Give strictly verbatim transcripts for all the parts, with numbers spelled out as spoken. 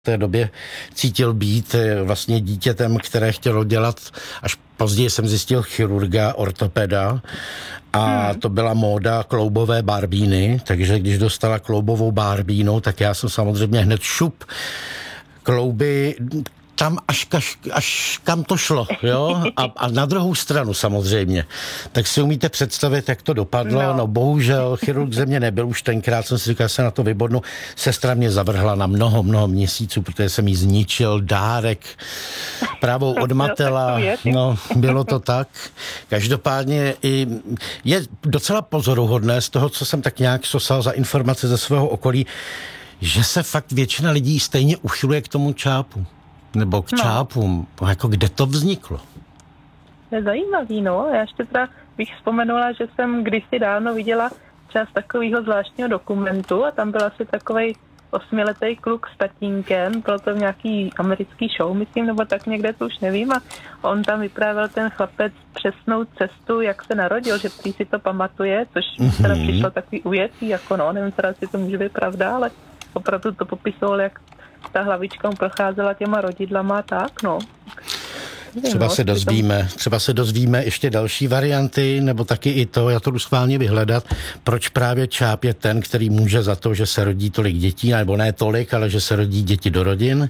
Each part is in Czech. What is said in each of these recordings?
té době cítil být vlastně dítětem, které chtělo dělat, až později jsem zjistil, chirurga, ortopeda, a hmm. to byla móda kloubové barbíny, takže když dostala kloubovou barbínu, tak já jsem samozřejmě hned šup klouby tam až, až, až kam to šlo, jo? A, a na druhou stranu samozřejmě. Tak si umíte představit, jak to dopadlo? No, no bohužel, chirurg ze mě nebyl, už tenkrát jsem si říkal, se na to vybodnu. Sestra mě zavrhla na mnoho, mnoho měsíců, protože jsem jí zničil dárek právou odmatela. No, bylo to tak. Každopádně i je docela pozoruhodné z toho, co jsem tak nějak sosal za informace ze svého okolí, že se fakt většina lidí stejně uchyluje k tomu čápu. Nebo k čápům. No. Jako kde to vzniklo? To je zajímavý, no. Já ještě teda bych vzpomenula, že jsem kdysi dávno viděla část takového zvláštního dokumentu a tam byl asi takovej osmiletý kluk s tatínkem, bylo to v nějaký americký show, myslím, nebo tak někde, to už nevím, a on tam vyprávěl ten chlapec přesnou cestu, jak se narodil, že prý si to pamatuje, což mm-hmm. teda přišlo takový ujetý, jako no, nevím, teda si to může být pravda, ale opravdu to popisoval, jak ta hlavička mu procházela těma rodidlama a tak, no. Třeba se dozvíme, třeba se dozvíme ještě další varianty, nebo taky i to, já to jdu schválně vyhledat, proč právě čáp je ten, který může za to, že se rodí tolik dětí, nebo ne tolik, ale že se rodí děti do rodin.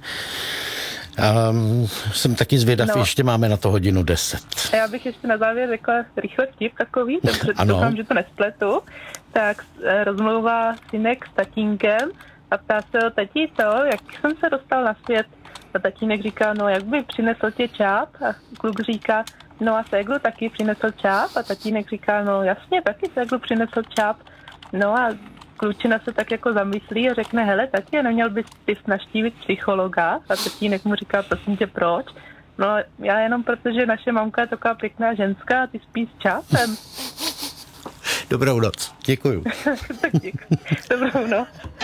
Um, jsem taky zvědav, no. Ještě máme na to hodinu deset. A já bych ještě na závěr řekla rychle vtip takový, takže doufám, že to nespletu. Tak rozmlouvá synek s tatínkem a ptá se o tatí to, jak jsem se dostal na svět. A tatínek říká, no jak by přinesl tě čáp? A kluk říká, no a séglu taky přinesl čáp? A tatínek říká, no jasně, taky séglu přinesl čáp. No a klučina se tak jako zamyslí a řekne, hele tati, neměl bys ty navštívit psychologa? A tatínek mu říká, prosím tě, proč? No já jenom protože naše mamka je taková pěkná ženská a ty spíš s čápem. Dobrou noc, děkuju. Tak děkuju. Dobrou noc.